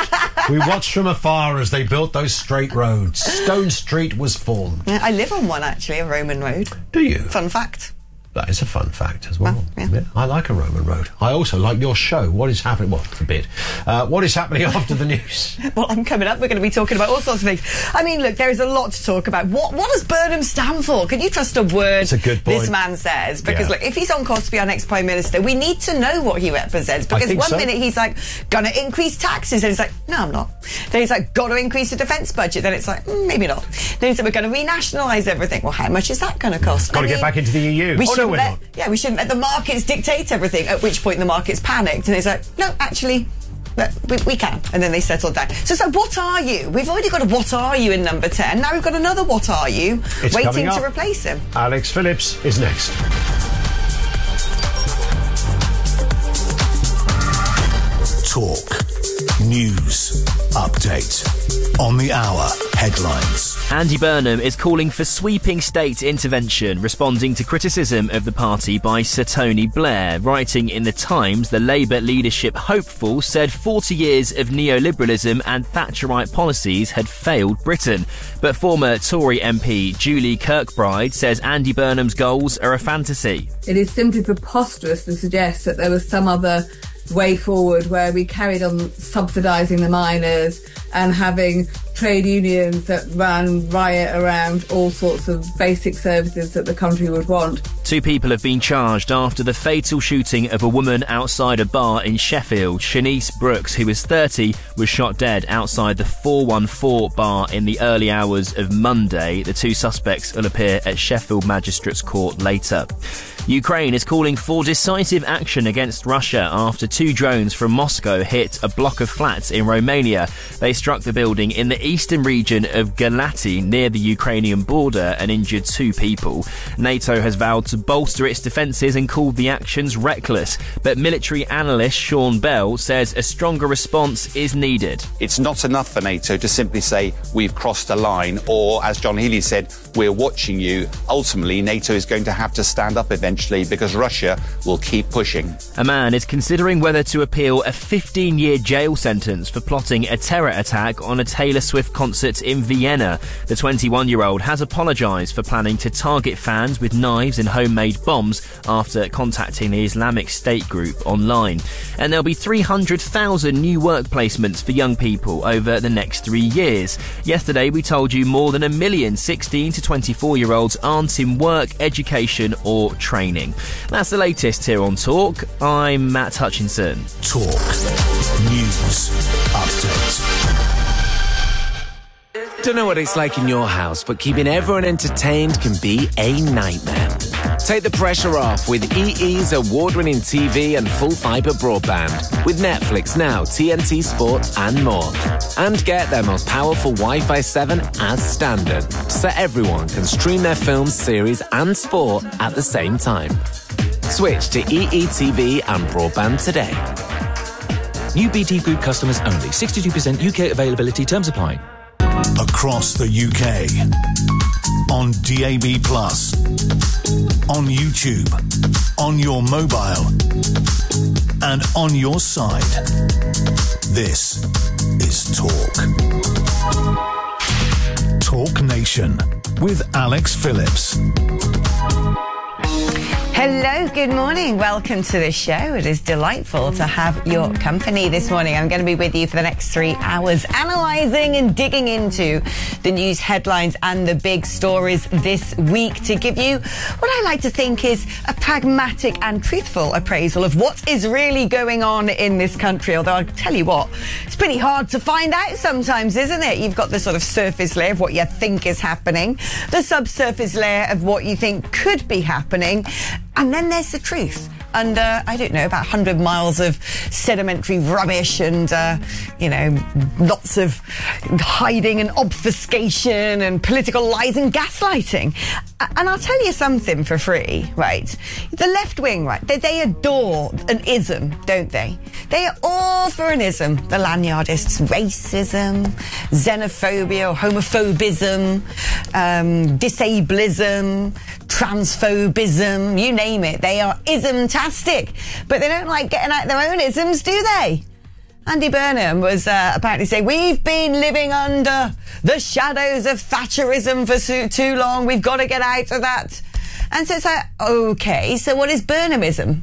S2: we watched from afar as they built those straight roads. Stone Street was formed.
S11: Yeah, I live on one, actually, a Roman road.
S2: Do you?
S11: Fun fact.
S2: That is a fun fact as well.
S11: Yeah.
S2: I like a Roman road. I also like your show. What is happening? Well, a bit. What is happening after the news?
S11: Well, I'm coming up. We're going to be talking about all sorts of things. I mean, look, there is a lot to talk about. What does Burnham stand for? Can you trust a word
S2: That's a good point.
S11: This man says? Because, look, if he's on course to be our next Prime Minister, we need to know what he represents. Because one minute he's like, gonna increase taxes. And he's like, no, I'm not. Then he's like, gotta increase the defence budget. Then it's like, maybe not. Then he's like, we're going to renationalise everything. Well, how much is that going to cost?
S2: Got to get back into the EU.
S11: No, we're not. Yeah, we shouldn't let the markets dictate everything, at which point the markets panicked and it's like, no, actually, we can. And then they settled down. So it's like, what are you? We've already got a what are you in number 10. Now we've got another what are you waiting to replace him.
S2: Alex Phillips is next.
S3: Talk. News. Update. On the hour. Headlines.
S12: Andy Burnham is calling for sweeping state intervention, responding to criticism of the party by Sir Tony Blair. Writing in The Times, the Labour leadership hopeful said 40 years of neoliberalism and Thatcherite policies had failed Britain. But former Tory MP Julie Kirkbride says Andy Burnham's goals are a fantasy.
S26: It is simply preposterous to suggest that there was some other way forward where we carried on subsidising the miners and having trade unions that ran riot around all sorts of basic services that the country would want.
S12: 2 people have been charged after the fatal shooting of a woman outside a bar in Sheffield. Shanice Brooks, who was 30, was shot dead outside the 414 bar in the early hours of Monday. The 2 suspects will appear at Sheffield Magistrates Court later. Ukraine is calling for decisive action against Russia after 2 drones from Moscow hit a block of flats in Romania. They struck the building in the eastern region of Galati near the Ukrainian border and injured 2 people. NATO has vowed to bolster its defences and called the actions reckless. But military analyst Sean Bell says a stronger response is needed.
S7: It's not enough for NATO to simply say we've crossed a line, or as John Healey said, we're watching you. Ultimately, NATO is going to have to stand up eventually because Russia will keep pushing.
S12: A man is considering whether to appeal a 15-year jail sentence for plotting a terror attack on a Taylor Swift concert in Vienna. The 21-year-old has apologised for planning to target fans with knives and homemade bombs after contacting the Islamic State group online. And there'll be 300,000 new work placements for young people over the next 3 years. Yesterday, we told you more than 1 million 16 to 24-year-olds aren't in work, education or training. That's the latest here on Talk. I'm Matt Hutchinson.
S3: Talk. News. Update.
S8: Don't know what it's like in your house, but keeping everyone entertained can be a nightmare. Take the pressure off with EE's award-winning TV and full fibre broadband. With Netflix Now, TNT Sports and more. And get their most powerful Wi-Fi 7 as standard, so everyone can stream their films, series and sport at the same time. Switch to EE TV and broadband today.
S13: New BT Group customers only. 62% UK availability. Terms apply.
S3: Across the UK. On DAB+. On YouTube. On your mobile. And on your side. This is Talk. Talk Nation with Alex Phillips.
S11: Hello, good morning. Welcome to the show. It is delightful to have your company this morning. I'm going to be with you for the next 3 hours, analysing and digging into the news headlines and the big stories this week to give you what I like to think is a pragmatic and truthful appraisal of what is really going on in this country. Although I'll tell you what, it's pretty hard to find out sometimes, isn't it? You've got the sort of surface layer of what you think is happening, the subsurface layer of what you think could be happening, and then there's the truth under, I don't know, about 100 miles of sedimentary rubbish and, lots of hiding and obfuscation and political lies and gaslighting. And I'll tell you something for free, right? The left wing, right, they adore an ism, don't they? They are all for an ism. The lanyardists, racism, xenophobia or homophobism, disablism, transphobism, you name it. They are ism-tastic. But they don't like getting out their own isms, do they? Andy Burnham was apparently saying, we've been living under the shadows of Thatcherism for too long. We've got to get out of that. And so it's like, okay, so what is Burnhamism?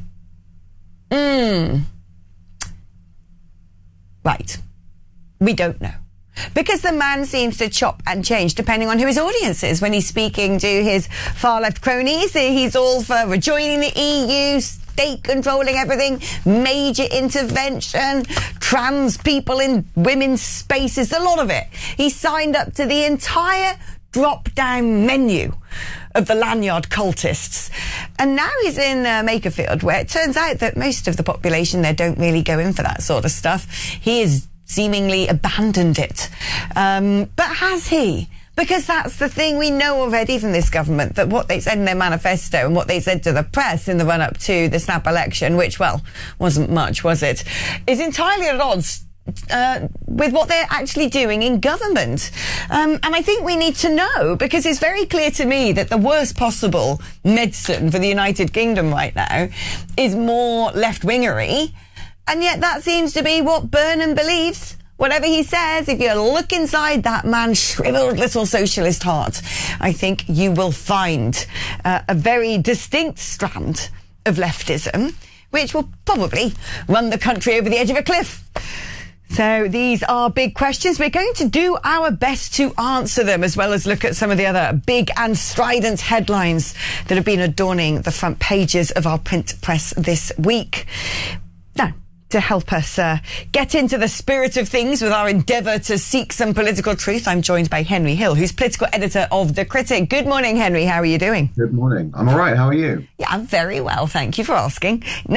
S11: Right. We don't know. Because the man seems to chop and change depending on who his audience is. When he's speaking to his far-left cronies, he's all for rejoining the EU, state controlling everything, major intervention, trans people in women's spaces, a lot of it. He signed up to the entire drop-down menu of the lanyard cultists. And now he's in Makerfield, where it turns out that most of the population there don't really go in for that sort of stuff. He has seemingly abandoned it. But has he? Because that's the thing we know already from this government, that what they said in their manifesto and what they said to the press in the run-up to the snap election, which, well, wasn't much, was it, is entirely at odds with what they're actually doing in government. And I think we need to know, because it's very clear to me that the worst possible medicine for the United Kingdom right now is more left-wingery. And yet that seems to be what Burnham believes. Whatever he says, if you look inside that man's shriveled little socialist heart, I think you will find a very distinct strand of leftism, which will probably run the country over the edge of a cliff. So these are big questions. We're going to do our best to answer them, as well as look at some of the other big and strident headlines that have been adorning the front pages of our print press this week. Now, to help us get into the spirit of things with our endeavour to seek some political truth, I'm joined by Henry Hill, who's political editor of The Critic. Good morning, Henry. How are you doing?
S14: Good morning. I'm all right. How are you?
S11: Yeah, I'm very well. Thank you for asking. Now,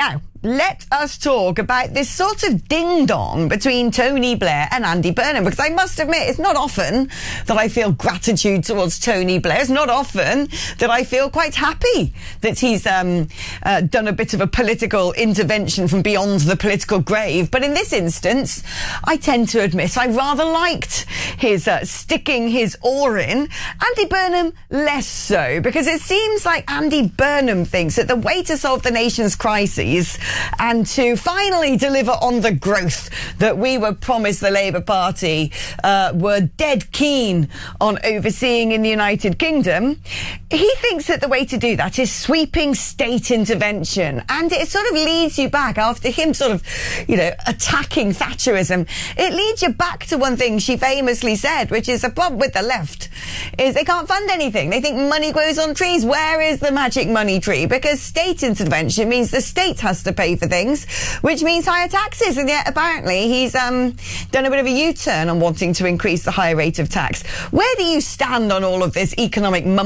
S11: let us talk about this sort of ding-dong between Tony Blair and Andy Burnham, because I must admit, it's not often that I feel gratitude towards Tony Blair. It's not often that I feel quite happy that he's done a bit of a political intervention from beyond the political grave. But in this instance, I tend to admit I rather liked his sticking his oar in. Andy Burnham, less so, because it seems like Andy Burnham thinks that the way to solve the nation's crises and to finally deliver on the growth that we were promised the Labour Party were dead keen on overseeing in the United Kingdom, he thinks that the way to do that is sweeping state intervention. And it sort of leads you back, after him sort of, attacking Thatcherism, it leads you back to one thing she famously said, which is a problem with the left, is they can't fund anything. They think money grows on trees. Where is the magic money tree? Because state intervention means the state has to pay for things, which means higher taxes. And yet, apparently, he's done a bit of a U-turn on wanting to increase the higher rate of tax. Where do you stand on all of this economic